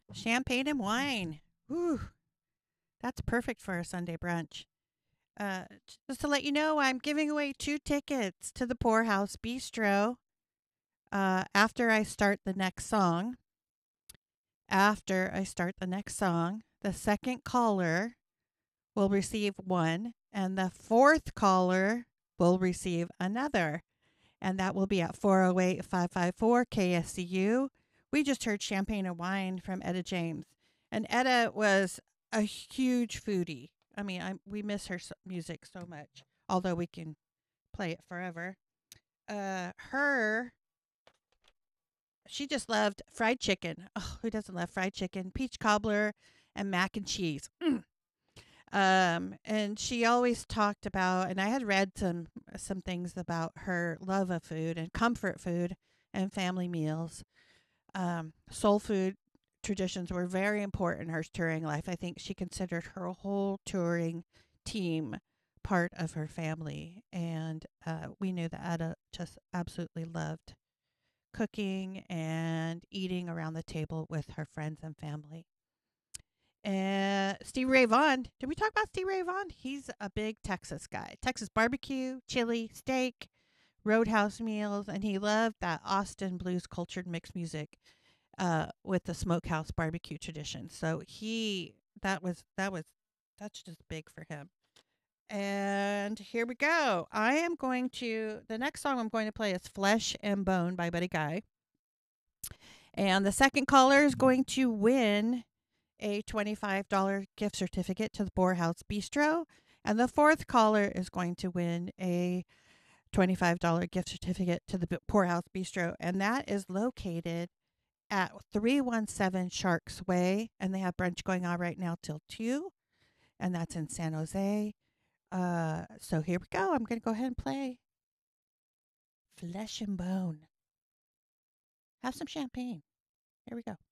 Champagne and wine. Whew, that's perfect for a Sunday brunch. Uh, just to let you know, I'm giving away 2 tickets to the Poorhouse Bistro after I start the next song. After I start the next song, the second caller will receive one, and the fourth caller will receive another. And that will be at 408 554 KSCU. We just heard Champagne and Wine from Etta James. And Etta was a huge foodie. I mean, we miss her music so much, although we can play it forever. She just loved fried chicken. Oh, who doesn't love fried chicken? Peach cobbler and mac and cheese. And she always talked about, and I had read some things about her love of food and comfort food and family meals. Soul food traditions were very important in her touring life. I think she considered her whole touring team part of her family, and we knew that Ada just absolutely loved cooking and eating around the table with her friends and family. And Steve Ray Vaughan. Did we talk about Steve Ray Vaughan? He's a big Texas guy. Texas barbecue, chili, steak, roadhouse meals, and he loved that Austin blues cultured mixed music with the smokehouse barbecue tradition. So that's just big for him. And here we go. The next song I'm going to play is Flesh and Bone by Buddy Guy. And the second caller is going to win a $25 gift certificate to the Poorhouse Bistro. And the fourth caller is going to win a $25 gift certificate to the Poorhouse Bistro. And that is located at 317 Sharks Way. And they have brunch going on right now till 2. And that's in San Jose. So here we go. I'm going to go ahead and play Flesh and Bone. Have some champagne. Here we go.